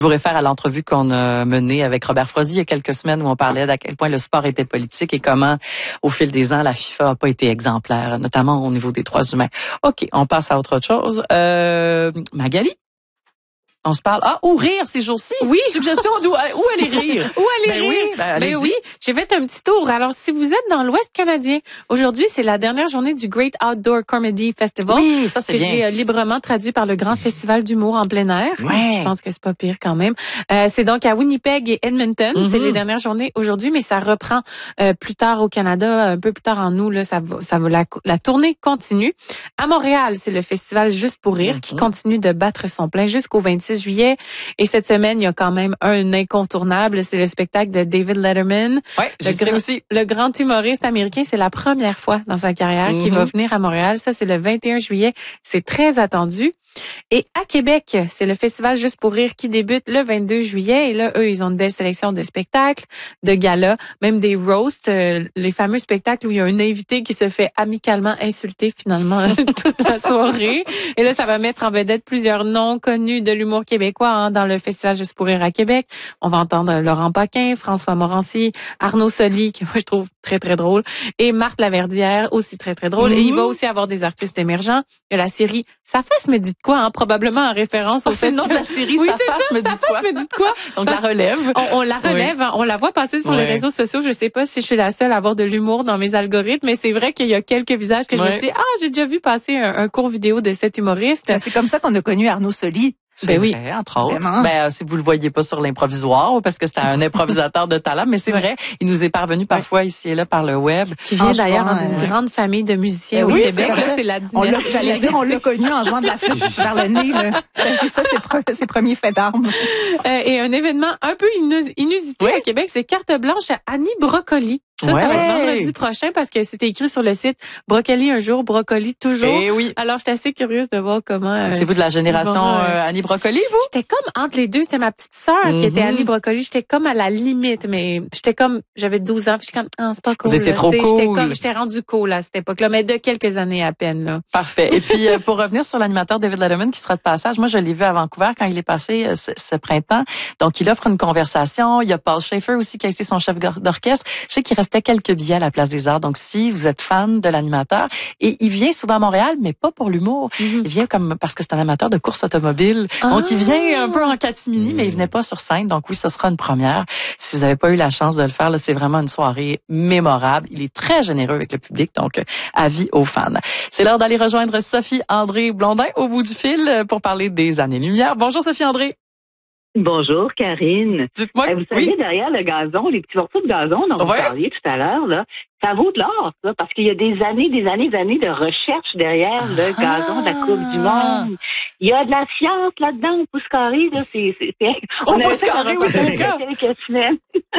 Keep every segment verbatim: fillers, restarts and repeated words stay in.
Je vous réfère à l'entrevue qu'on a menée avec Robert Frozy il y a quelques semaines où on parlait d'à quel point le sport était politique et comment, au fil des ans, la FIFA n'a pas été exemplaire, notamment au niveau des droits humains. OK, on passe à autre chose. Euh, Magali? On se parle. Ah, ou rire ces jours-ci. Oui. Suggestion d'où où aller rire. Où aller ben rire. Oui, ben, ben oui, j'ai fait un petit tour. Alors, si vous êtes dans l'Ouest canadien, aujourd'hui, c'est la dernière journée du Great Outdoor Comedy Festival. Oui, ça c'est que bien. j'ai euh, librement traduit par le Grand Festival d'humour en plein air. Ouais. Je pense que c'est pas pire quand même. Euh, c'est donc à Winnipeg et Edmonton. Mm-hmm. C'est les dernières journées aujourd'hui, mais ça reprend euh, plus tard au Canada, un peu plus tard en août. Là, ça va, ça va la, la tournée continue. À Montréal, c'est le festival Juste pour rire mm-hmm. qui continue de battre son plein jusqu'au vingt-six juillet. Et cette semaine, il y a quand même un incontournable, c'est le spectacle de David Letterman. Oui, je sais aussi. Le grand humoriste américain, c'est la première fois dans sa carrière mm-hmm. qu'il va venir à Montréal. Ça, c'est le vingt et un juillet. C'est très attendu. Et à Québec, c'est le festival Juste pour rire qui débute le vingt-deux juillet. Et là, eux, ils ont une belle sélection de spectacles, de galas, même des roasts, euh, les fameux spectacles où il y a un invité qui se fait amicalement insulter finalement toute la soirée. Et là, ça va mettre en vedette plusieurs noms connus de l'humour québécois hein, dans le festival Juste pour rire à Québec. On va entendre Laurent Paquin, François Morancy, Arnaud Soli, que moi je trouve très, très drôle, et Marthe Laverdière, aussi très, très drôle. Mmh. Et il va aussi avoir des artistes émergents. Il y a la série Sa face me dit de quoi, hein, probablement en référence oh, au fait fait le nom que... de la série oui, Sa face ça, me Sa dit de quoi. face me dit de quoi. Donc la relève. On, on la relève, oui. hein, on la voit passer sur oui. les réseaux sociaux. Je sais pas si je suis la seule à avoir de l'humour dans mes algorithmes, mais c'est vrai qu'il y a quelques visages que oui. je me suis dit, ah, j'ai déjà vu passer un, un court vidéo de cet humoriste. Ben, c'est comme ça qu'on a connu Arnaud Soli. Ben oui, vrai, entre autres. Vraiment? Ben, euh, si vous le voyez pas sur l'improvisoire, parce que c'était un improvisateur de talent, mais c'est ouais. vrai, il nous est parvenu parfois ouais. ici et là par le web. Qui vient d'ailleurs d'une ouais. grande famille de musiciens ben au oui, Québec. Là, c'est la dynastie. J'allais dire, on l'a connu en jouant de la flûte vers le nez. Là. C'est ça, ses, pre- ses premiers faits d'armes. Euh, et un événement un peu inus- inusité oui. à Québec, c'est carte blanche à Annie Brocoli. Ça, ouais. ça va être vendredi prochain parce que c'était écrit sur le site Brocoli un jour, Brocoli toujours. Eh oui. Alors, j'étais assez curieuse de voir comment... Euh, C'est vous de la génération euh, Annie Brocoli, vous? J'étais comme entre les deux. C'était ma petite sœur mm-hmm. qui était Annie Brocoli. J'étais comme à la limite, mais j'étais comme... J'avais douze ans, puis j'étais comme... Ah, c'est pas cool. Vous étiez là. trop T'sais, cool. J'étais comme... J'étais rendue cool à cette époque-là, mais de quelques années à peine, là. Parfait. Et puis, euh, pour revenir sur l'animateur David Letterman qui sera de passage, moi, je l'ai vu à Vancouver quand il est passé euh, ce, ce printemps. Donc, il offre une conversation. Il y a Paul Schaefer aussi qui a été son chef d'orchestre. Je sais qu'il restait quelques billets à la Place des Arts. Donc, si vous êtes fan de l'animateur, et il vient souvent à Montréal, mais pas pour l'humour. Mm-hmm. Il vient comme parce que c'est un amateur de course automobile. Ah. Donc, il vient un peu en catimini, mm. mais il venait pas sur scène. Donc, oui, ce sera une première. Si vous n'avez pas eu la chance de le faire, là, c'est vraiment une soirée mémorable. Il est très généreux avec le public. Donc, avis aux fans. C'est l'heure d'aller rejoindre Sophie André Blondin au bout du fil pour parler des années-lumière. Bonjour, Sophie André. Bonjour, Karine. Dites-moi. Euh, vous savez, oui. derrière le gazon, les petits morceaux de gazon dont ouais. vous parliez tout à l'heure, là, ça vaut de l'or, ça, parce qu'il y a des années, des années, des années de recherche derrière le ah. gazon de la Coupe du Monde. Il y a de la science là-dedans, au pouce carré, là, c'est, c'est, c'est... Au pouce carré, oui, c'est vrai. Quelques semaines.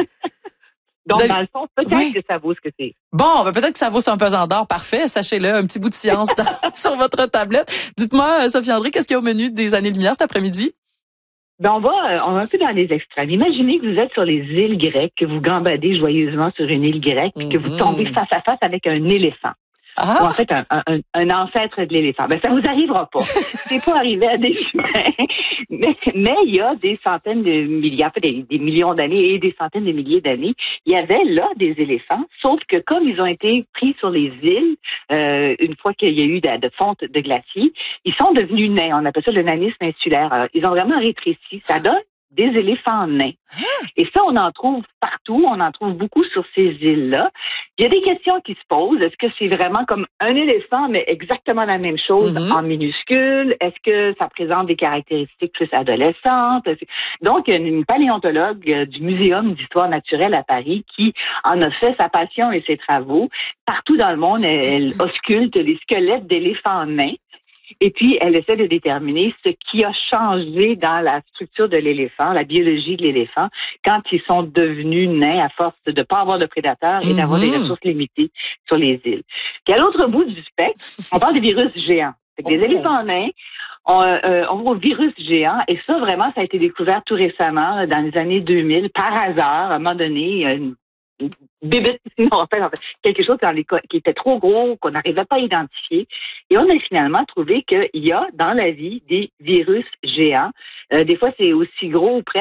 Donc, avez... dans le fond, peut-être oui. que ça vaut ce que c'est. Bon, ben peut-être que ça vaut sur un pesant d'or. Parfait, sachez-le, un petit bout de science dans, sur votre tablette. Dites-moi, Sophie André, qu'est-ce qu'il y a au menu des années-lumière cet après-midi? Ben on va, on va un peu dans les extrêmes. Imaginez que vous êtes sur les îles grecques, que vous gambadez joyeusement sur une île grecque, puis que vous tombez face à face avec un éléphant. Ah. Ou en fait, un, un, un ancêtre de l'éléphant. Ben, ça vous arrivera pas. C'est pas arrivé à des humains. Mais, mais il y a des centaines de milliers, en fait, des, des millions d'années et des centaines de milliers d'années, il y avait là des éléphants, sauf que comme ils ont été pris sur les îles, euh, une fois qu'il y a eu de, de fonte de glaciers, ils sont devenus nains. On appelle ça le nanisme insulaire. Alors, ils ont vraiment rétréci. Ça donne des éléphants nains. Et ça, on en trouve partout, on en trouve beaucoup sur ces îles-là. Il y a des questions qui se posent. Est-ce que c'est vraiment comme un éléphant, mais exactement la même chose mm-hmm. en minuscule? Est-ce que ça présente des caractéristiques plus adolescentes? Donc, il y a une paléontologue du Muséum d'histoire naturelle à Paris qui en a fait sa passion et ses travaux. Partout dans le monde, elle, elle ausculte les squelettes d'éléphants nains. Et puis, elle essaie de déterminer ce qui a changé dans la structure de l'éléphant, la biologie de l'éléphant, quand ils sont devenus nains à force de ne pas avoir de prédateurs et mm-hmm. d'avoir des ressources limitées sur les îles. Puis à l'autre bout du spectre, on parle des virus géants. C'est que les okay. éléphants nains, on, euh, on voit virus géants, et ça, vraiment, ça a été découvert tout récemment, dans les années deux mille, par hasard, à un moment donné, une bébête, non, en fait, quelque chose dans les, qui était trop gros, qu'on n'arrivait pas à identifier. Et on a finalement trouvé qu'il y a dans la vie des virus géants. Euh, des fois, c'est aussi gros ou presque